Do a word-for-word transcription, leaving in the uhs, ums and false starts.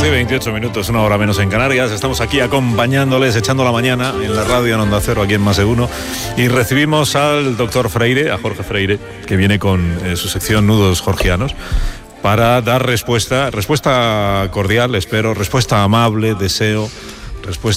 y veintiocho minutos, una hora menos en Canarias. Estamos aquí acompañándoles, echando la mañana en la radio en Onda Cero, aquí en Más de Uno. Y recibimos al doctor Freire, a Jorge Freire, que viene con eh, su sección Nudos Jorgianos, para dar respuesta, respuesta cordial, espero, respuesta amable, deseo, respuesta